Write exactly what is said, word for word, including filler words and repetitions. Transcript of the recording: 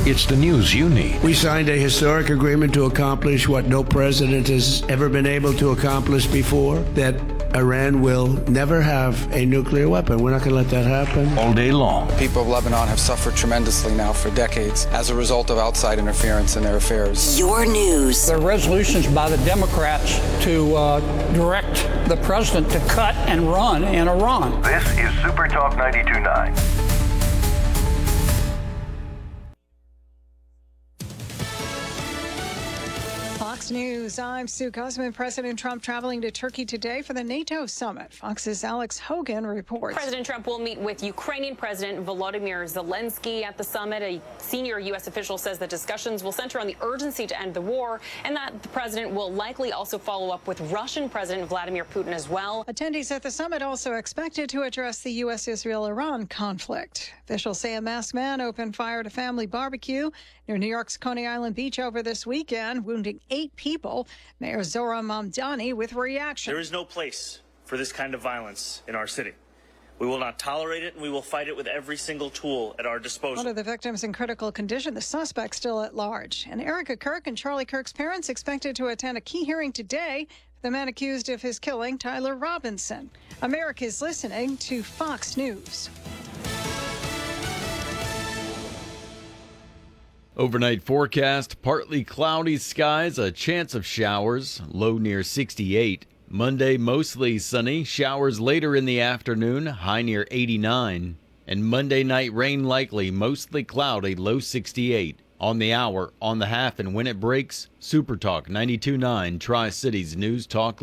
It's the news you need. We signed a historic agreement to accomplish what no president has ever been able to accomplish before, that Iran will never have a nuclear weapon. We're not going to let that happen. All day long. People of Lebanon have suffered tremendously now for decades as a result of outside interference in their affairs. Your news. There are resolutions by the Democrats to uh, direct the president to cut and run in Iran. This is Super Talk ninety-two point nine. Fox News, I'm Sue Guzman. President Trump traveling to Turkey today for the NATO summit. Fox's Alex Hogan reports. President Trump will meet with Ukrainian President Volodymyr Zelensky at the summit. A senior U S official says the discussions will center on the urgency to end the war and that the president will likely also follow up with Russian President Vladimir Putin as well. Attendees at the summit also expected to address the U S Israel Iran conflict. Officials say a masked man opened fire at a family barbecue near New York's Coney Island Beach over this weekend, wounding eight people. Mayor Zohran Mamdani with reaction. There is no place for this kind of violence in our city. We will not tolerate it, and we will fight it with every single tool at our disposal. One of the victims in critical condition, the suspect still at large. And Erica Kirk and Charlie Kirk's parents expected to attend a key hearing today. The man accused of his killing, Tyler Robinson. America is listening to Fox News. Overnight forecast, partly cloudy skies, a chance of showers, low near sixty-eight. Monday, mostly sunny, showers later in the afternoon, high near eighty-nine. And Monday night rain likely, mostly cloudy, low sixty-eight. On the hour, on the half, and when it breaks, Super Talk ninety-two point nine, Tri-Cities News Talk.